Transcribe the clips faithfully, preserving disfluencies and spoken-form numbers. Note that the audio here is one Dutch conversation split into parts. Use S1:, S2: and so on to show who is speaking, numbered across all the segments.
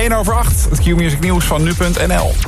S1: één over acht, het Q-Music nieuws van nu punt n l.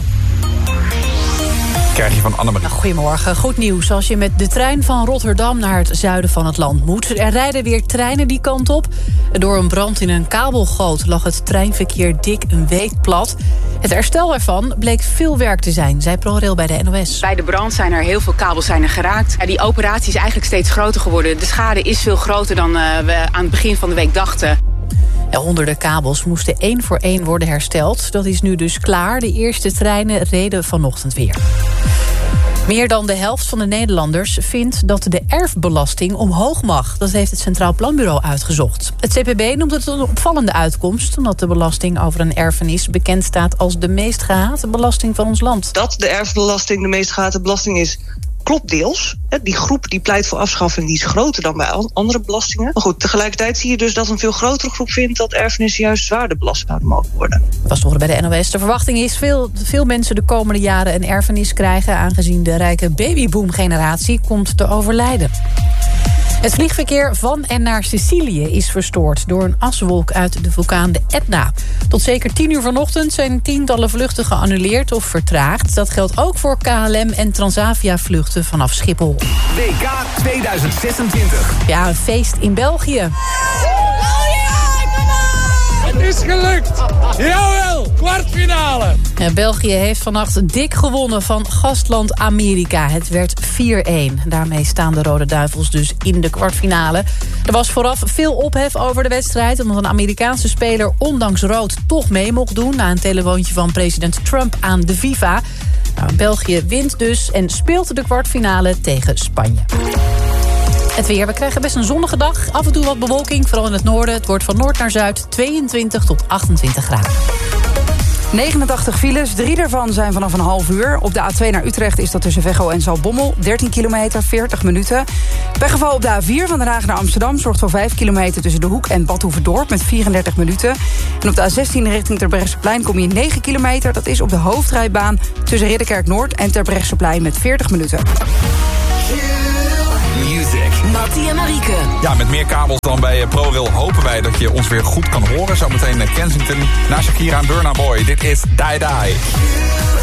S1: Krijg je van Annemarie.
S2: Nou, goedemorgen. Goed nieuws. Als je met de trein van Rotterdam naar het zuiden van het land moet. Er rijden weer treinen die kant op. Door een brand in een kabelgoot lag het treinverkeer dik een week plat. Het herstel ervan bleek veel werk te zijn, zei ProRail bij de N O S.
S3: Bij de brand zijn er heel veel kabels zijn er geraakt. Ja, die operatie is eigenlijk steeds groter geworden. De schade is veel groter dan uh, we aan het begin van de week dachten.
S2: Ja, honderden kabels moesten één voor één worden hersteld. Dat is nu dus klaar. De eerste treinen reden vanochtend weer. Meer dan de helft van de Nederlanders vindt dat de erfbelasting omhoog mag. Dat heeft het Centraal Planbureau uitgezocht. Het C P B noemt het een opvallende uitkomst, omdat de belasting over een erfenis bekend staat als de meest gehate belasting van ons land.
S4: Dat de erfbelasting de meest gehate belasting is, klopt deels. Die groep die pleit voor afschaffing, die is groter dan bij andere belastingen. Maar goed, tegelijkertijd zie je dus dat een veel grotere groep vindt dat erfenissen juist zwaarder belast zouden mogen worden.
S2: Dat was toch bij de N O S. De verwachting is veel, veel mensen de komende jaren een erfenis krijgen, aangezien de rijke babyboom-generatie komt te overlijden. Het vliegverkeer van en naar Sicilië is verstoord door een aswolk uit de vulkaan de Etna. Tot zeker tien uur vanochtend zijn tientallen vluchten geannuleerd of vertraagd. Dat geldt ook voor K L M en Transavia vluchten vanaf Schiphol.
S5: W K tweeduizend zesentwintig.
S2: Ja, een feest in België.
S6: Het is gelukt! Jawel, kwartfinale!
S2: Ja, België heeft vannacht dik gewonnen van gastland Amerika. Het werd vier één. Daarmee staan de Rode Duivels dus in de kwartfinale. Er was vooraf veel ophef over de wedstrijd, omdat een Amerikaanse speler ondanks rood toch mee mocht doen na een telefoontje van president Trump aan de FIFA. Nou, België wint dus en speelt de kwartfinale tegen Spanje. Het weer. We krijgen best een zonnige dag. Af en toe wat bewolking, vooral in het noorden. Het wordt van noord naar zuid tweeëntwintig tot achtentwintig graden.
S7: negenentachtig files, drie daarvan zijn vanaf een half uur. Op de A twee naar Utrecht is dat tussen Veghel en Zaltbommel. dertien kilometer, veertig minuten. Pechgeval op de A vier van Den Haag naar Amsterdam zorgt voor vijf kilometer tussen De Hoek en Bad Hoeverdorp met vierendertig minuten. En op de A zestien richting Terbrechtseplein kom je negen kilometer. Dat is op de hoofdrijbaan tussen Ridderkerk Noord en Terbrechtseplein met veertig minuten.
S5: Mattie en Marieke.
S1: Ja, met meer kabels dan bij ProRail hopen wij dat je ons weer goed kan horen. Zometeen Kensington, na Shakira en Burna Boy. Dit is Die Die.